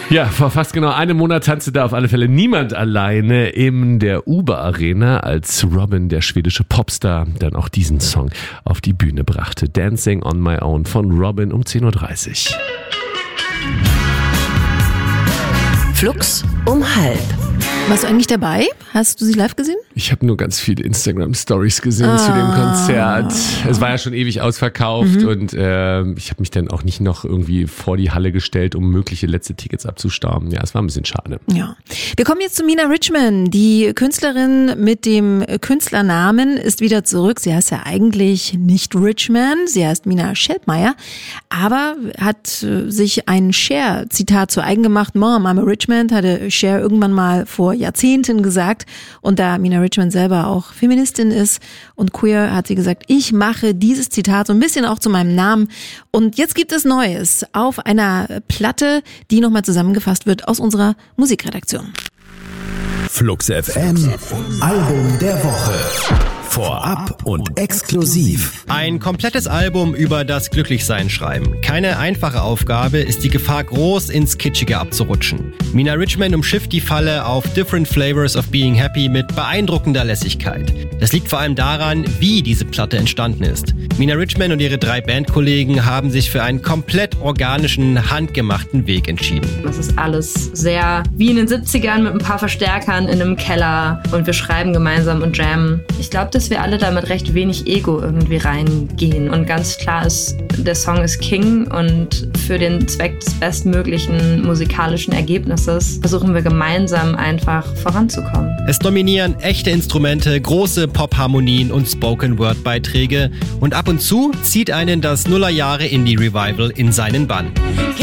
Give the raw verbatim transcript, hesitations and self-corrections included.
Ja, vor fast genau einem Monat tanzte da auf alle Fälle niemand alleine in der Uber Arena, als Robyn, der schwedische Popstar, dann auch diesen Song auf die Bühne brachte. Dancing on My Own von Robyn um zehn Uhr dreißig. Flux um halb. Warst du eigentlich dabei? Hast du sie live gesehen? Ich habe nur ganz viele Instagram-Stories gesehen ah. zu dem Konzert. Es war ja schon ewig ausverkauft mhm. und äh, ich habe mich dann auch nicht noch irgendwie vor die Halle gestellt, um mögliche letzte Tickets abzustauben. Ja, es war ein bisschen schade. Ja. Wir kommen jetzt zu Mina Richman. Die Künstlerin mit dem Künstlernamen ist wieder zurück. Sie heißt ja eigentlich nicht Richman, sie heißt Mina Scheldmeier, aber hat sich ein Cher-Zitat zu eigen gemacht. Mom, I'm a Richman, hatte Cher irgendwann mal vor Jahrzehnten gesagt. Und da Mina Richman selber auch Feministin ist und queer, hat sie gesagt, ich mache dieses Zitat so ein bisschen auch zu meinem Namen. Und jetzt gibt es Neues auf einer Platte, die nochmal zusammengefasst wird aus unserer Musikredaktion. Flux F M, Album der Woche. Vorab und exklusiv. Ein komplettes Album über das Glücklichsein schreiben. Keine einfache Aufgabe, ist die Gefahr groß, ins Kitschige abzurutschen. Mina Richman umschifft die Falle auf Different Flavors of Being Happy mit beeindruckender Lässigkeit. Das liegt vor allem daran, wie diese Platte entstanden ist. Mina Richman und ihre drei Bandkollegen haben sich für einen komplett organischen, handgemachten Weg entschieden. Das ist alles sehr wie in den siebzigern mit ein paar Verstärkern in einem Keller und wir schreiben gemeinsam und jammen. Ich glaube, dass wir alle da mit recht wenig Ego irgendwie reingehen. Und ganz klar ist, der Song ist King und für den Zweck des bestmöglichen musikalischen Ergebnisses versuchen wir gemeinsam einfach voranzukommen. Es dominieren echte Instrumente, große Pop-Harmonien und Spoken-Word-Beiträge und ab und zu zieht einen das Nullerjahre-Indie-Revival in seinen Bann.